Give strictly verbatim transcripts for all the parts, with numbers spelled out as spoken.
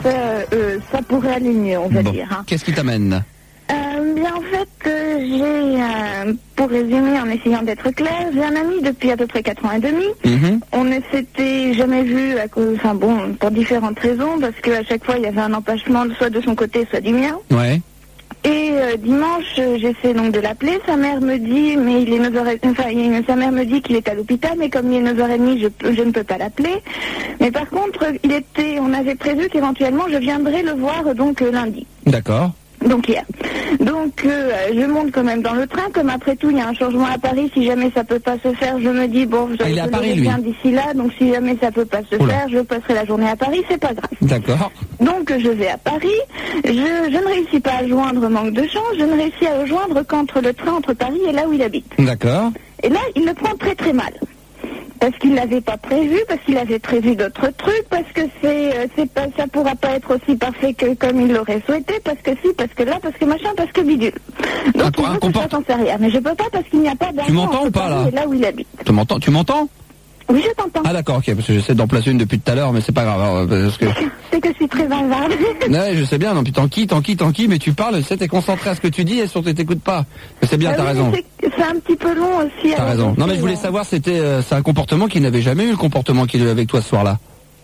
ça, euh, ça pourrait aller mieux, on va bon. dire. Hein. Qu'est-ce qui t'amène? Euh, bien, en fait, euh, j'ai, euh, pour résumer, en essayant d'être clair, j'ai un ami depuis à peu près quatre ans et demi. Mm-hmm. On ne s'était jamais vu, à cause, enfin bon, pour différentes raisons, parce qu'à chaque fois, il y avait un empêchement, soit de son côté, soit du mien. Ouais. Et euh, dimanche, euh, j'essaie donc de l'appeler. Sa mère me dit, mais il est neuf heures trente, enfin, il, sa mère me dit qu'il est à l'hôpital, mais comme il est neuf heures trente, je, je ne peux pas l'appeler. Mais par contre, il était, on avait prévu qu'éventuellement, je viendrais le voir euh, donc euh, lundi. D'accord. Donc hier. Donc euh, je monte quand même dans le train, comme après tout il y a un changement à Paris, si jamais ça peut pas se faire, je me dis bon, je, ah, il est je à Paris, lui. viens d'ici là, donc si jamais ça peut pas se Oula. faire, je passerai la journée à Paris, c'est pas grave. D'accord. Donc je vais à Paris, je, je ne réussis pas à joindre, manque de chance, je ne réussis à le joindre qu'entre le train entre Paris et là où il habite. D'accord. Et là, il le prend très très mal. Parce qu'il l'avait pas prévu, parce qu'il avait prévu d'autres trucs, parce que c'est, euh, c'est pas, ça pourra pas être aussi parfait que comme il l'aurait souhaité, parce que si, parce que là, parce que machin, parce que bidule. Donc Un- il un veut que comport- je fasse en sérieux. Mais je peux pas parce qu'il n'y a pas d'argent Tu m'entends entre ou pas, Paris là et là où il habite. Tu m'entends? Tu m'entends? Oui, je t'entends. Ah d'accord, ok, parce que j'essaie d'en placer une depuis tout à l'heure, mais c'est pas grave. Alors, parce que... C'est que je suis très bavarde. Ouais, je sais bien, non, puis t'enquilles, t'enquilles, t'enquilles, mais tu parles, c'est t'es concentré à ce que tu dis et surtout t'écoutes pas. Mais c'est bien, Ah t'as oui, raison. mais C'est, c'est un petit peu long aussi. T'as alors raison. je Non mais sais, je voulais euh, savoir, c'était, euh, c'est un comportement qu'il n'avait jamais eu, le comportement qu'il a eu avec toi ce soir-là.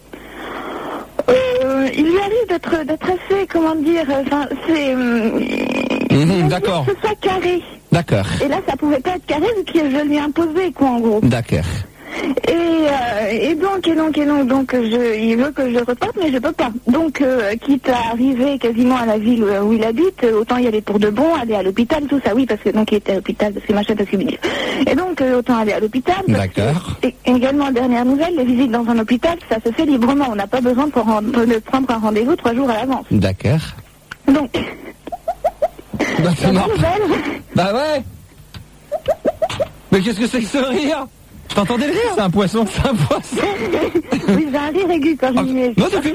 Euh, il lui arrive d'être, d'être assez, comment dire, enfin, c'est... hum, il Mhm, aime d'accord. bien que ce soit carré. D'accord. Et là, ça pouvait pas être carré vu que je lui imposais, quoi, en gros. D'accord. Et, euh, et donc, et donc, et donc, donc, je, il veut que je reparte, mais je peux pas. Donc, euh, quitte à arriver quasiment à la ville où, où il habite, autant y aller pour de bon, aller à l'hôpital, tout ça, oui, parce que donc il était à l'hôpital, parce que machin, parce que bidule. Et donc, euh, autant aller à l'hôpital. parce D'accord. que- Et également, dernière nouvelle, les visites dans un hôpital, ça se fait librement. On n'a pas besoin de, prendre- de prendre un rendez-vous trois jours à l'avance. D'accord. Donc, Bah, c'est la marrant. nouvelle, Bah ouais. Mais qu'est-ce que c'est que ce rire? Je t'entendais le rire? C'est un poisson, c'est un poisson. oui, j'ai un rire aigu quand je Ah, m'y mets. non, ça fait-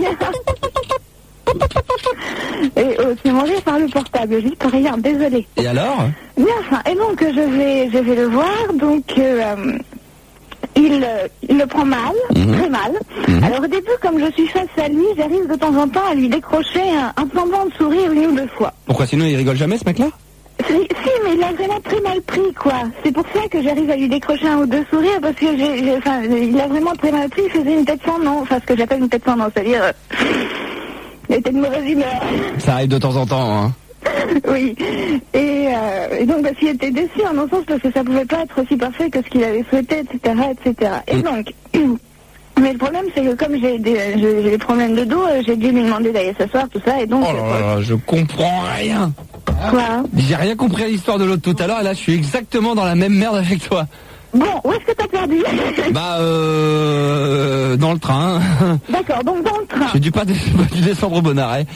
Et oh, c'est mon rire par le portable, je dis pas rien, désolé. Et alors? Bien, enfin, et donc je vais, je vais le voir, donc euh, il, euh, il le prend mal, Mhm. très mal. Mhm. Alors au début, comme je suis face à lui, j'arrive de temps en temps à lui décrocher un, un semblant de sourire une ou deux fois. Pourquoi sinon il rigole jamais ce mec-là? Si, si, mais il a vraiment très mal pris, quoi. C'est pour ça que j'arrive à lui décrocher un ou deux sourires, parce que j'ai, j'ai- enfin, il a vraiment très mal pris, il faisait une tête sans nom, enfin ce que j'appelle une tête sans nom, c'est-à-dire, euh, il était de mauvaise humeur. Ça arrive de temps en temps, hein. Oui, et, euh, et donc parce qu'il était déçu en un sens parce que ça pouvait pas être aussi parfait que ce qu'il avait souhaité, et cetera, et cetera. Et Mm. donc, mais le problème c'est que comme j'ai des, j'ai j'ai des problèmes de dos, euh, j'ai dû lui demander d'aller s'asseoir, tout ça, et donc... Oh là là, je comprends rien. Quoi? J'ai rien compris à l'histoire de l'autre tout à l'heure et là je suis exactement dans la même merde avec toi. Bon, où est-ce que t'as perdu? Bah euh... dans le train. D'accord, donc dans le train. J'ai dû pas, dé- pas dû descendre au bon arrêt.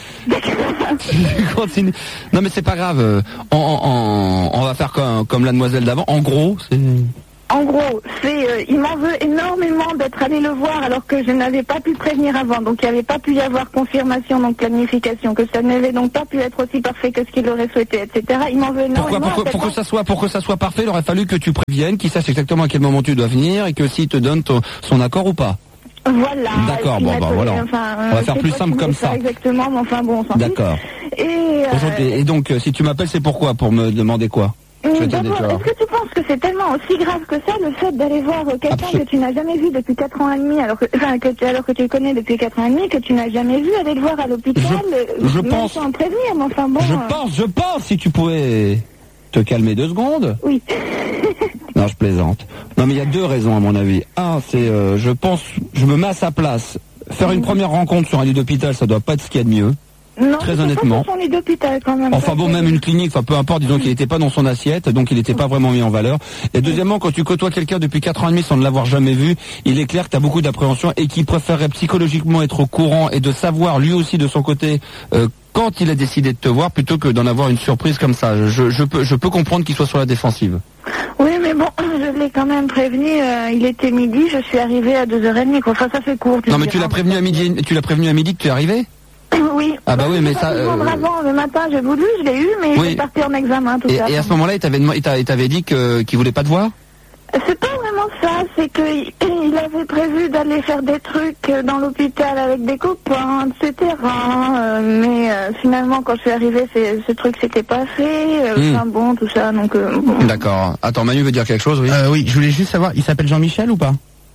Je continue. Non mais c'est pas grave. On, on, on va faire comme, comme la demoiselle d'avant. En gros, c'est... En gros, c'est, euh, il m'en veut énormément d'être allé le voir alors que je n'avais pas pu prévenir avant. Donc il n'y avait pas pu y avoir confirmation, donc planification, que ça n'avait donc pas pu être aussi parfait que ce qu'il aurait souhaité, et cetera. Il m'en veut énormément. Pourquoi, pourquoi, à tel pour que point- ça soit, pour que ça soit parfait, il aurait fallu que tu préviennes, qu'il sache exactement à quel moment tu dois venir et que s'il te donne ton- son accord ou pas. Voilà. D'accord, il bon, m'a bah, donné, voilà. enfin, On va euh, faire je plus sais pas simple si comme c'est ça. Exactement, mais enfin bon, on s'en fiche. D'accord. Et, euh, Aujourd'hui- Et donc, euh, si tu m'appelles, c'est pourquoi? Pour me demander quoi? Je vais t'aider, d'abord, tu vois. est-ce que tu penses que c'est tellement aussi grave que ça, le fait d'aller voir euh, quelqu'un Absol- que tu n'as jamais vu depuis quatre ans et demi, alors que, enfin, que tu, alors que tu le connais depuis quatre ans et demi, que tu n'as jamais vu, aller le voir à l'hôpital, Je- euh, je même pense- sans prévenir, mais enfin bon. Je euh, pense, je pense, si tu pouvais te calmer deux secondes. Oui. Non, je plaisante. Non, mais il y a deux raisons à mon avis. Un, c'est, euh, je pense, je me mets à sa place. Faire une première rencontre sur un lit d'hôpital, ça doit pas être ce qu'il y a de mieux. Non, Très c'est honnêtement. pas son lit d'hôpital quand même. Enfin Ça, bon, c'est- même une clinique, enfin peu importe, disons qu'il n'était pas dans son assiette, donc il n'était pas vraiment mis en valeur. Et deuxièmement, quand tu côtoies quelqu'un depuis quatre ans et demi sans ne l'avoir jamais vu, il est clair que tu as beaucoup d'appréhension et qu'il préférerait psychologiquement être au courant et de savoir lui aussi de son côté euh, quand il a décidé de te voir plutôt que d'en avoir une surprise comme ça. Je, je peux, je peux comprendre qu'il soit sur la défensive. Oui, mais bon, je l'ai quand même prévenu, euh, il était midi, je suis arrivée à deux heures trente, quoi. Enfin, ça fait court. Non mais tu l'as prévenu à midi, tu l'as prévenu à midi que tu es arrivé? Oui. Ah bah oui, j'ai mais pas ça, pu le vendre euh, avant, le matin, j'ai voulu, je l'ai eu, mais Oui. il est parti en examen, tout Et, ça. et à ce moment-là, il t'avait, dema- il t'a- il t'avait dit que qu'il voulait pas te voir? C'est pas vraiment ça, pas, c'est qu'il il avait prévu d'aller faire des trucs dans l'hôpital avec des copains, et cetera. Euh, mais euh, finalement, quand je suis arrivée, c'est, ce truc s'était pas fait. Euh, Mmh. Enfin bon, tout ça, donc... Euh, bon. D'accord. Attends, Manu veut dire quelque chose, oui. Euh, oui, je voulais juste savoir, il s'appelle Jean-Michel ou pas?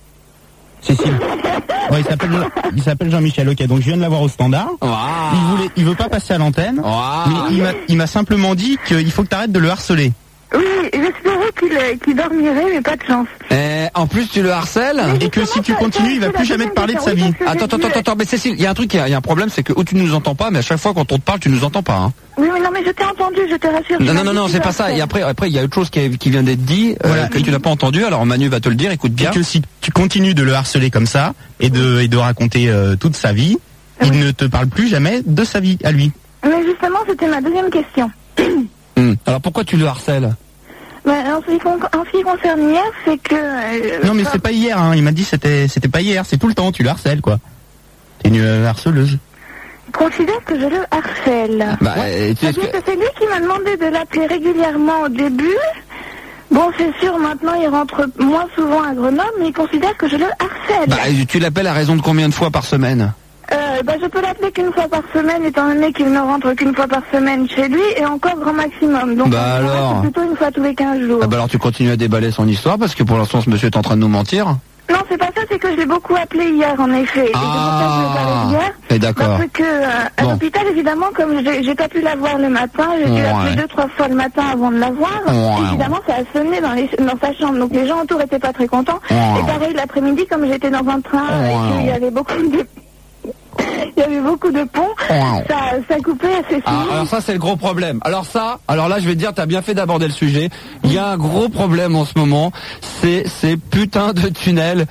Cécile. Ouais, il s'appelle, il s'appelle Jean-Michel. Ok, donc je viens de l'avoir au standard. Wow. Il voulait, il veut pas passer à l'antenne. Wow. Mais il m'a, il m'a simplement dit qu'il faut que t'arrêtes de le harceler. Oui, j'espérais qu'il, euh, qu'il dormirait, mais pas de chance. Et en plus, tu le harcèles. Et que si tu continues, il va plus jamais te parler de sa vie. Attends, attends, attends, attends, mais Cécile, il y a un truc, il y, y a un problème, c'est que où tu nous entends pas, mais à chaque fois quand on te parle, tu nous entends pas. Hein. Oui, mais non, mais je t'ai entendu, je te rassure. Non, non, non, non, c'est pas ça. Et après, après, il y a autre chose qui, est- qui vient d'être dit, euh, Voilà. que tu n'as pas entendu. Alors Manu va te le dire. Écoute bien. Et que si tu continues de le harceler comme ça et de, et de raconter euh, toute sa vie, il Oui. ne te parle plus jamais de sa vie à lui. Mais justement, c'était ma deuxième question. Hum. Alors pourquoi tu le harcèles? Bah, en ce qui con- en ce qui concerne hier, c'est que... euh, Non mais enfin, c'est pas hier, hein. Il m'a dit c'était c'était pas hier, c'est tout le temps, tu le harcèles quoi. T'es une euh, harceleuse. considère que je le harcèle. Bah, euh, tu- est-ce C'est-à-dire que- que c'est lui qui m'a demandé de l'appeler régulièrement au début. Bon, c'est sûr, maintenant il rentre moins souvent à Grenoble, mais il considère que je le harcèle. bah, tu l'appelles à raison de combien de fois par semaine? Euh, bah, je peux l'appeler qu'une fois par semaine, étant donné qu'il ne rentre qu'une fois par semaine chez lui, et encore grand maximum. Donc, Bah en général, alors. c'est plutôt une fois tous les quinze jours. Ah bah alors tu continues à déballer son histoire parce que pour l'instant ce monsieur est en train de nous mentir. Non, c'est pas ça, c'est que je l'ai beaucoup appelé hier, en effet. Et c'est pour ça que je lui ai parlé hier. et d'accord. Parce que euh, à Bon. l'hôpital, évidemment, comme j'ai j'ai pas pu la voir le matin, j'ai dû Ouais. l'appeler deux, trois fois le matin avant de la voir. Ouais. Évidemment, ça a sonné dans, les, dans sa chambre, donc les gens autour étaient pas très contents. Ouais. Et pareil, l'après-midi, comme j'étais dans un train Ouais. et qu'il y avait beaucoup de... Il y avait beaucoup de ponts, Ouais. ça, ça coupait assez Ah, souvent. alors ça c'est le gros problème. Alors ça, alors là je vais te dire, t'as bien fait d'aborder le sujet. Il y a un gros problème en ce moment, c'est ces putains de tunnels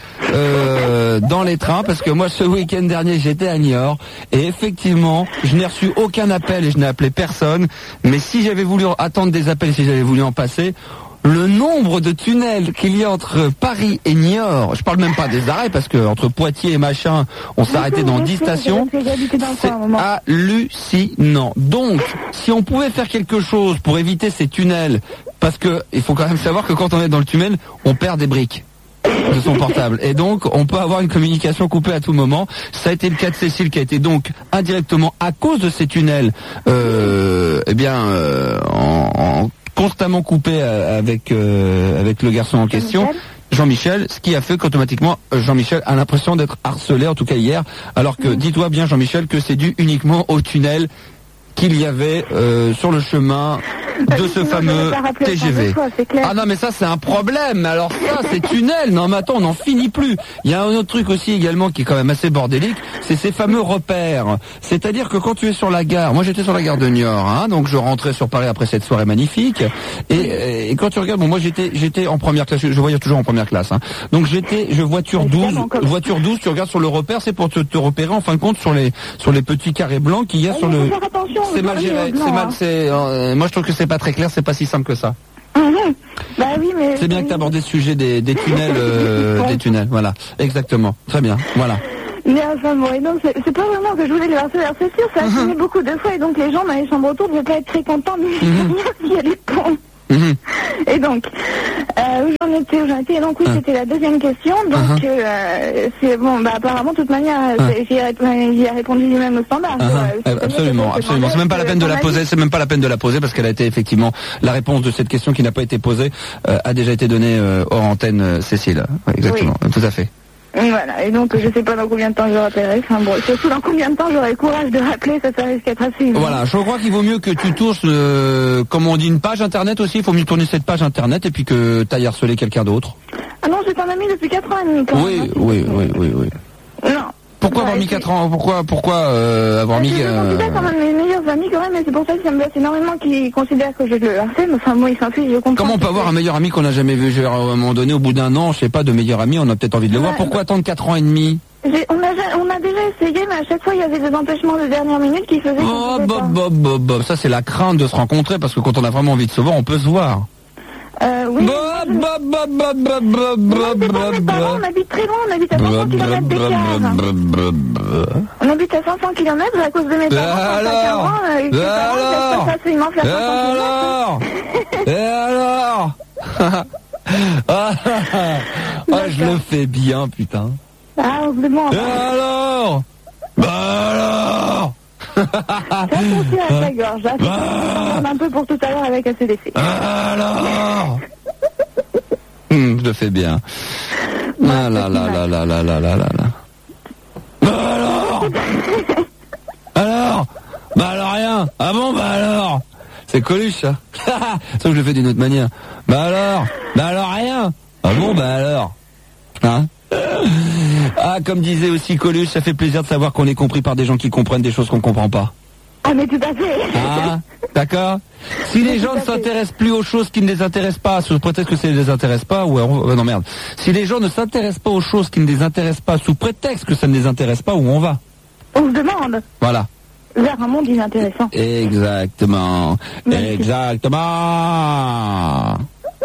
euh, dans les trains, parce que moi ce week-end dernier j'étais à Niort et effectivement je n'ai reçu aucun appel et je n'ai appelé personne. Mais si j'avais voulu attendre des appels, si j'avais voulu en passer, le nombre de tunnels qu'il y a entre Paris et Niort, je parle même pas des arrêts parce que entre Poitiers et machin, on s'arrêtait dans dix stations. Parce que j'habitais dans le C'est coin, à un moment. hallucinant. Donc, si on pouvait faire quelque chose pour éviter ces tunnels, parce que il faut quand même savoir que quand on est dans le tunnel, on perd des briques de son portable. Et donc, on peut avoir une communication coupée à tout moment. Ça a été le cas de Cécile, qui a été donc indirectement, à cause de ces tunnels, euh, eh bien, euh, en, en constamment coupé euh, avec euh, avec le garçon en question. Jean-Michel. Jean-Michel, ce qui a fait qu'automatiquement euh, Jean-Michel a l'impression d'être harcelé, en tout cas hier, alors que dis-toi bien Jean-Michel que c'est dû uniquement au tunnel qu'il y avait euh, sur le chemin de ce Sinon, fameux j'aurais pas rappelé T G autant de V. fois, c'est clair. Ah non mais ça c'est un problème, alors ça c'est tunnel, non mais attends on n'en finit plus. Il y a un autre truc aussi également qui est quand même assez bordélique, c'est ces fameux repères. C'est-à-dire que quand tu es sur la gare, moi j'étais sur la gare de Niort, hein, donc je rentrais sur Paris après cette soirée magnifique, et, et quand tu regardes, bon moi j'étais j'étais en première classe, je, je voyais toujours en première classe, hein. Donc j'étais, je voiture douze, Évidemment, comme- voiture douze, tu regardes sur le repère, c'est pour te, te repérer en fin de compte sur les sur les petits carrés blancs qu'il y a Ah, sur il faut le... faire attention, C'est vous mal voyez, géré, aux blancs, c'est mal, hein. c'est, euh, moi je trouve que c'est pas très clair, c'est pas si simple que ça. Mhm. Bah oui, mais... C'est bien que tu abordé ce sujet des, des tunnels, euh, des tunnels, voilà, exactement, très bien, voilà. Mais enfin bon, et donc c'est c'est pas vraiment que je voulais le harceler, alors c'est sûr, ça a Mhm. sonné beaucoup de fois, et donc les gens dans les chambres autour ne devaient pas être très contents, mais Mhm. s'il y a des ponts. Mhm. Et donc, euh, où j'en étais, où j'en étais, et donc oui, Ah. c'était la deuxième question, donc Uh-huh. euh, c'est bon, bah apparemment, de toute manière, Ah. c'est- j'y ai, répondu- j'y ai répondu lui-même au standard. Ah, quoi. ah, C'est-à-dire que absolument, je absolument. C'est même pas la demandais peine de son la avis. poser, c'est même pas la peine de la poser parce qu'elle a été effectivement la réponse de cette question qui n'a pas été posée euh, a déjà été donnée euh, hors antenne, euh, Cécile. Ouais, exactement, tout à fait. Voilà, et donc je sais pas dans combien de temps je rappellerai, enfin bon, surtout dans combien de temps j'aurai le courage de rappeler, ça, ça risque d'être assez évident. Voilà, je crois qu'il vaut mieux que tu tournes, euh, comme on dit, une page internet aussi. Il faut mieux tourner cette page internet et puis que tu ailles harceler quelqu'un d'autre. Ah non, c'est un ami depuis quatre ans et demi quand Oui, même. hein. oui, oui, oui, oui. Non. Pourquoi Ouais, avoir mis c'est- quatre ans Pourquoi, pourquoi euh, avoir mis Je le euh, considère comme un de mes meilleurs amis quand même, et c'est pour ça que ça me blesse énormément qu'il considère que je le harcèle, mais enfin bon, il s'en fiche, je comprends. Comment on peut avoir un meilleur ami qu'on n'a jamais vu? Je veux dire, à un moment donné, au bout d'un an, je sais pas, de meilleur ami, on a peut-être envie de le voir. Ouais. Pourquoi attendre quatre ans et demi? J'ai- on, a, ja- on a déjà essayé, mais à chaque fois il y avait des empêchements de dernière minute qui faisaient qu'on Oh, pouvait bob, pas. bob, bob, bob. Ça, c'est la crainte de se rencontrer parce que quand on a vraiment envie de se voir, on peut se voir. Euh, oui. Bob, bob, bob, bob, bob, bob, Non, bob, c'est pas mes bob, parents, bob. on habite très loin, on habite à cinq cents Bob, kilomètres bob, d'écart. bob, bob, bob. On habite à cinq cents kilomètres à cause de mes Et parents. quand alors chacun rentre, euh, et que Et mes parents, ils alors peuvent pas facilement faire Et cinq cents kilomètres. alors Et alors Ah, ah, je le fais bien, putain. Ah, on se demande. Et alors? Bah alors? Fais attention à ta gorge, là. C'est Ah. un peu pour tout à l'heure avec A C D C. Alors? Hum, je le fais bien. Ah là là là là là là là là là. Bah alors? Alors? Bah alors rien. Ah bon, bah alors? C'est Coluche, ça. Sauf que je le fais d'une autre manière. Bah alors? Bah alors rien. Ah bon, bah alors? Hein? Ah, comme disait aussi Coluche, ça fait plaisir de savoir qu'on est compris par des gens qui comprennent des choses qu'on comprend pas. Ah, mais tout à fait. Ah, d'accord. Si les gens ne s'intéressent plus aux choses qui ne les intéressent pas, sous prétexte que ça ne les intéresse pas, ou alors, euh, non merde. Si les gens ne s'intéressent pas aux choses qui ne les intéressent pas, sous prétexte que ça ne les intéresse pas, où on va? On se demande. Voilà. Vers un monde inintéressant. Exactement. Magnifique. Exactement.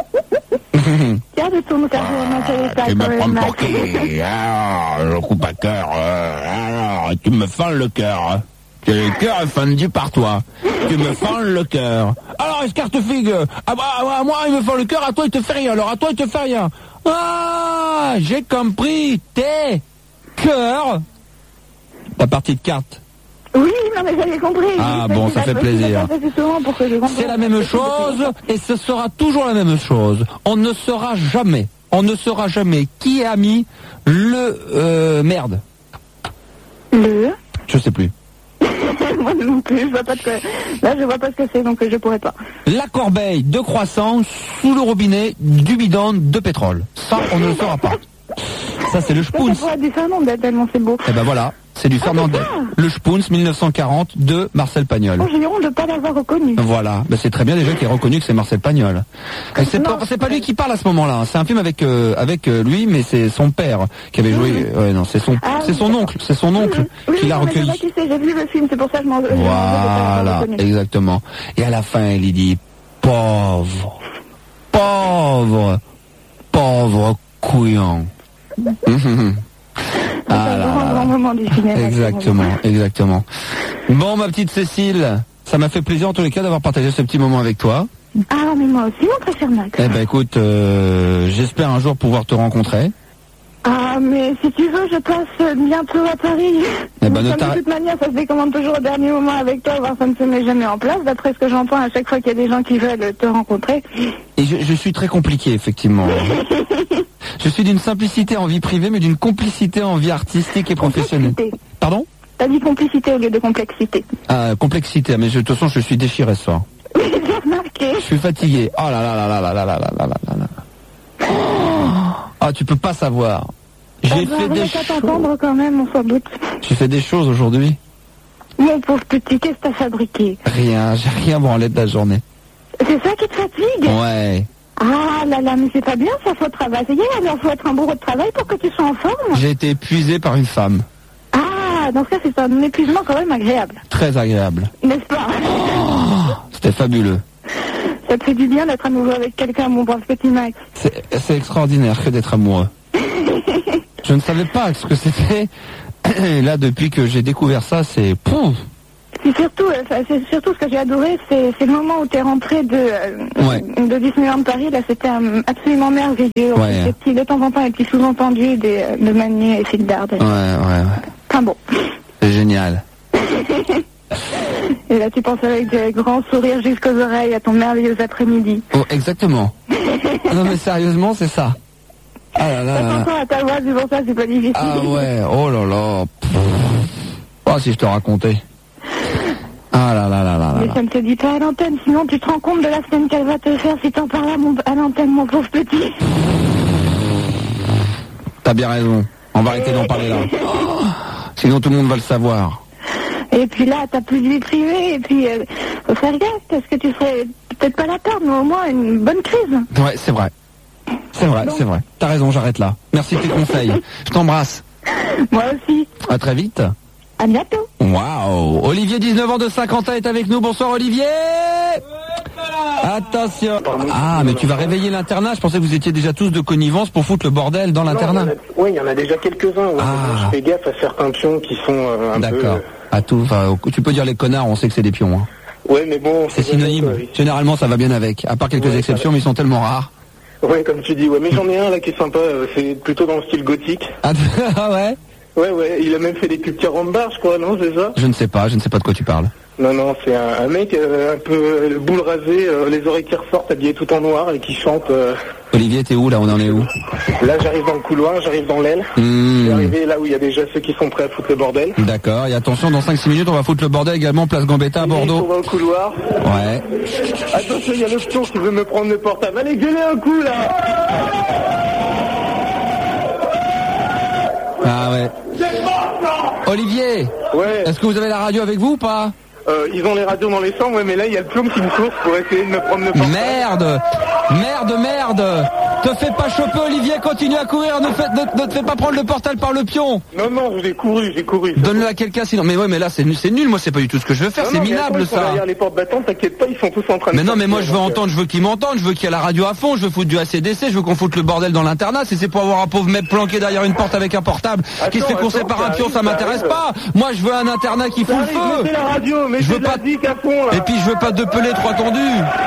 Tiens, de ton cerveau, on a fait ça Tu quand me même, prends Max. pour qui? Alors, je coupe à cœur. euh, alors, tu me fends le cœur. Le cœur est fendu par toi. Tu me fends le cœur. Alors, escartefigue, à, à, à moi, il me fend le cœur, à toi, il te fait rien. Alors, à toi, il te fait rien. Ah, j'ai compris. T'es cœur. Ta partie de cartes. Oui, non, mais j'avais compris. Ah, Je bon, sais ça que fait la plaisir. possible de passer souvent pour que je comprenne. C'est la même chose et ce sera toujours la même chose. On ne saura jamais, on ne saura jamais qui a mis le euh, merde. Le Je sais plus. Moi non plus, je vois pas de quoi. Là, je vois pas ce que c'est, donc je pourrais pas. La corbeille de croissant sous le robinet du bidon de pétrole. Ça, on ne le saura pas. Ça, c'est le Ça, ça Spoons. pourrait être du Fernandel, tellement c'est beau. Eh ben voilà, c'est du Fernandel. c'est ça. Le Spoons mille neuf cent quarante de Marcel Pagnol. Oh, j'ai honte de pas l'avoir reconnu. Voilà, ben, c'est très bien déjà qu'il est reconnu que c'est Marcel Pagnol. Et c'est Non, pas, c'est pas lui qui parle à ce moment-là. C'est un film avec euh, avec euh, lui, mais c'est son père qui avait joué. Mhm. Ouais, non, c'est son Ah, c'est oui, son d'accord. oncle, c'est son oncle Oui, qui l'a non, mais je recueilli. vois qui c'est, j'ai vu le film, c'est pour ça que je m'en je m'en veux de pas l'avoir Voilà, reconnu. exactement. Et à la fin, il lui dit pauvre, pauvre, pauvre couillon. C'est Ah un là grand, là. grand moment du cinéma. Exactement, exactement. Bon, ma petite Cécile, ça m'a fait plaisir en tous les cas d'avoir partagé ce petit moment avec toi. Ah, mais moi aussi, mon très cher Max. Eh ben écoute, euh, j'espère un jour pouvoir te rencontrer. Ah, mais si tu veux, je passe bientôt à Paris. Eh ben, Mais ne comme t'arrête- de toute manière, ça se décommande toujours au dernier moment avec toi, voire ça ne se met jamais en place. D'après ce que j'entends, à chaque fois qu'il y a des gens qui veulent te rencontrer. Et je, je suis très compliqué, effectivement. Je suis d'une simplicité en vie privée, mais d'une complicité en vie artistique et professionnelle. Complexité. Pardon? T'as dit complicité au lieu de complexité. Ah, complexité, mais je- de toute façon, je suis déchiré ce soir. Oui, j'ai remarqué. Je suis fatigué. Oh là là là là là là là là là là là là. Oh. Ah, tu peux pas savoir. J'ai Ça fait doit des arriver à choses. t'entendre quand même, on s'en doute. J'ai fait des choses aujourd'hui. Mon pauvre petit, qu'est-ce que t'as fabriqué? Rien, j'ai rien branlé de la journée. C'est ça qui te fatigue? Ouais. Ah là là, mais c'est pas bien, ça faut travailler, alors faut être un bourreau de travail pour que tu sois en forme. J'ai été épuisé par une femme. Ah, dans ce cas, c'est un épuisement quand même agréable, Très agréable. n'est-ce pas? C'était fabuleux. Ça te fait du bien d'être à nouveau avec quelqu'un, mon brave petit Max. C'est c'est extraordinaire que d'être amoureux. Je ne savais pas ce que c'était. Et là, depuis que j'ai découvert ça, c'est... Pouf. C'est surtout, euh, ça, c'est surtout ce que j'ai adoré, c'est c'est le moment où tu es rentré de, euh, Ouais. de Disneyland Paris. Là, c'était euh, absolument merveilleux. On Ouais. fait des petits, de temps en temps, des petits sous-entendus des, euh, de Manier et Fildard. Ouais, ouais, ouais. Enfin bon. C'est génial. Et là, tu penses avec des grands sourires jusqu'aux oreilles à ton merveilleux après-midi. Oh, exactement. Non, mais sérieusement, c'est ça. Ah là là là là. Attention à ta voix, c'est pour ça, c'est pas difficile. Ah ouais, oh là là. Pff. Oh, si je te racontais. Ah là là là là là Mais là. ça ne te dit pas à l'antenne, sinon tu te rends compte de la scène qu'elle va te faire si t'en parles à, mon- à l'antenne, mon pauvre petit. T'as bien raison. On va arrêter d'en parler là. Oh. Sinon, tout le monde va le savoir. Et puis là, t'as plus de vie privée, et puis euh, faut faire gaffe, parce que tu serais peut-être pas la perdre, mais au moins une bonne crise. Ouais, c'est vrai. C'est vrai, c'est vrai. T'as raison, j'arrête là. Merci de tes conseils. Je t'embrasse. Moi aussi. À très vite. À bientôt. Waouh. Olivier, dix-neuf ans de Saint-Quentin, est avec nous. Bonsoir Olivier. Attention. Ah, mais tu vas réveiller l'internat. Je pensais que vous étiez déjà tous de connivence pour foutre le bordel dans l'internat. Oui, il y en a déjà quelques-uns. Ouais. Ah. Je fais gaffe à certains pions qui sont euh, un peu... D'accord. À tout. Enfin, tu peux dire les connards, on sait que c'est des pions. Hein. Ouais, mais bon... C'est synonyme. Ouais, Généralement, ça va bien avec. À part quelques Ouais, exceptions, ça va. mais ils sont tellement rares. Ouais, comme tu dis, ouais, mais j'en ai un là qui est sympa, euh, c'est plutôt dans le style gothique. Ah ouais. Ouais, ouais, il a même fait des pubs carambar, je crois, non, c'est ça? Je ne sais pas, je ne sais pas de quoi tu parles. Non, non, c'est un, un mec euh, un peu euh, le boule rasé, euh, les oreilles qui ressortent, habillé tout en noir et qui chante. Euh... Olivier, t'es où là? On en est où? Là, j'arrive dans le couloir, j'arrive dans l'aile. Mmh. Je vais arriver là où il y a déjà ceux qui sont prêts à foutre le bordel. D'accord, et attention, dans cinq six minutes, on va foutre le bordel également, place Gambetta à Bordeaux. Ils sont dans le couloir. Ouais. Attention, il y a le pion qui veut me prendre le portable. Allez, gueulez un coup là! Ah ouais. Olivier, Ouais. est-ce que vous avez la radio avec vous ou pas? Euh, ils ont les radios dans les chambres, ouais, mais là, il y a le pion qui me course pour essayer de me prendre le portable. Merde, merde, merde. Te fais pas choper, Olivier, continue à courir, ne, fais, ne, ne te fais pas prendre le portal par le pion. Non, non, j'ai couru, j'ai couru. Donne-le à quelqu'un sinon. Mais ouais, mais là c'est nul, c'est nul, moi c'est pas du tout ce que je veux faire, Non, c'est non, mais minable attends, ils sont ça. derrière les portes battantes, t'inquiète pas, ils sont tous en train de... Mais non, mais moi je veux sortir, donc, entendre, je veux qu'ils m'entendent, je veux qu'il y ait la radio à fond, je veux foutre du A C D C, je veux qu'on foute le bordel dans l'internat. Si c'est pour avoir un pauvre mec planqué derrière une porte avec un portable qui se fait courser attends, par un ça pion, arrive, ça ça m'intéresse arrive. pas. Moi je veux un internat qui fout le Allez, feu. mettez la radio, mettez Je veux de la pas- zik à fond là. Et puis je veux pas de pelés trois tendus.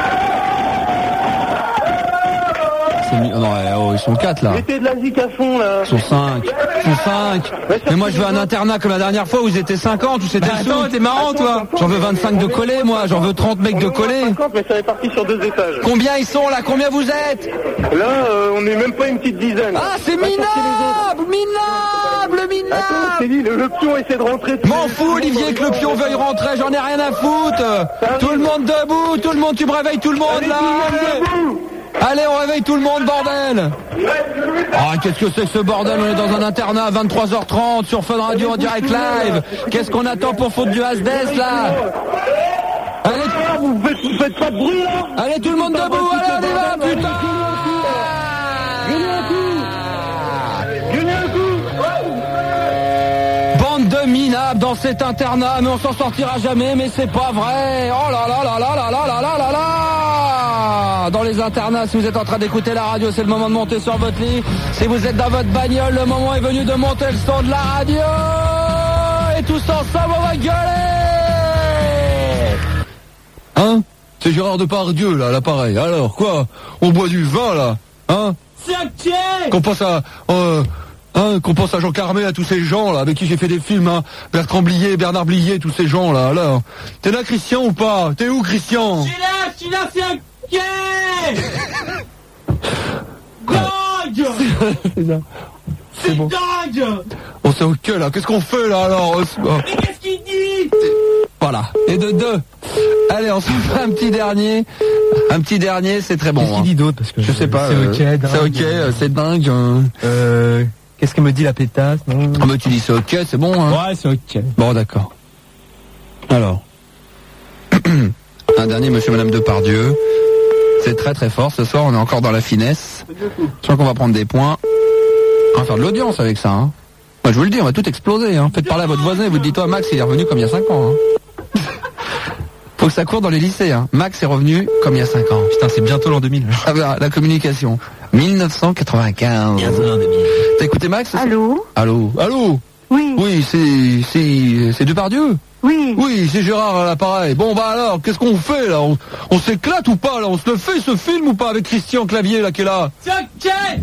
C'est mi- non, ouais, oh, ils sont quatre là. Mettez de la zik à fond là. Ils sont cinq. Ils sont cinq. Mais moi je veux un internat comme la dernière fois où ils étaient cinquante, où c'était le sou. T'es marrant toi. J'en veux vingt-cinq de collés moi, j'en veux trente mecs de collés. cinquante, mais ça est parti sur deux étages. Combien ils sont là? Combien vous êtes? Là, euh, on est même pas une petite dizaine. Ah c'est Va chercher les autres. minable, minable, Attends, minable. c'est dit, le, le pion essaie de rentrer. M'en fous Olivier que le pion veuille rentrer, j'en ai rien à foutre. Tout le monde debout, tout le monde, tu me réveilles tout le monde Allez, là. tout le monde debout. Allez, on réveille tout le monde, bordel. Ah, qu'est-ce que c'est que ce bordel? On est dans un internat à vingt-trois heures trente sur Fun Radio en direct live. Qu'est-ce qu'on attend pour foutre du Asdes là? Allez, Vous faites, vous faites pas de bruit là. allez tout le monde debout, allez on y va, putain. Gueulez un coup. Gueulez un coup. Bande de minables dans cet internat, mais on s'en sortira jamais, mais c'est pas vrai. Oh là là là là là là là là là là. Dans les internats, si vous êtes en train d'écouter la radio, c'est le moment de monter sur votre lit. Si vous êtes dans votre bagnole, le moment est venu de monter le son de la radio. Et tous ensemble, on va gueuler. Hein? C'est Gérard Depardieu, là, l'appareil. Alors, quoi? On boit du vin, là? Hein? Qu'on pense à... Euh, hein, qu'on pense à Jean Carmé, à tous ces gens, là, avec qui j'ai fait des films, hein? Bertrand Blier, Bernard Blier, tous ces gens, là, alors. T'es là, Christian, ou pas? T'es où, Christian? Je suis là, je suis là, c'est un quai. Dingue. C'est bon. dingue. On s'est au queue, là. Qu'est-ce qu'on fait, là, alors? Euh, oh. Mais qu'est-ce qu'il dit? Voilà. Et de deux. Allez, on se fait un petit dernier. Un petit dernier, c'est très bon. Qu'est-ce qu'il hein. dit d'autre? Parce que Je sais pas. C'est euh, ok, dingue. C'est ok, euh, c'est dingue. hein. Euh, qu'est-ce qu'elle me dit la pétasse? Non. Ah, mais tu dis c'est ok, c'est bon, hein. Ouais, c'est ok. Bon, d'accord. Alors. Un dernier, monsieur, madame Depardieu. C'est très très fort. Ce soir, on est encore dans la finesse. Je crois qu'on va prendre des points. On va faire de l'audience avec ça, hein. Moi, je vous le dis, on va tout exploser, hein. Faites parler à votre voisin et vous dites, toi, Max, il est revenu comme il y a cinq ans, hein. Faut que ça court dans les lycées, hein. Max est revenu comme il y a cinq ans. Putain, c'est bientôt l'an deux mille. Ah bah, la communication. mille neuf cent quatre-vingt-quinze. T'as écouté Max? Allô? Allô? Allô? Oui. Oui, c'est, c'est, c'est Depardieu? Oui. Oui, c'est Gérard à l'appareil. Bon, bah alors, qu'est-ce qu'on fait, là? On, on s'éclate ou pas, là? On se le fait, ce film, ou pas, avec Christian Clavier, là, qui est là? C'est un quai.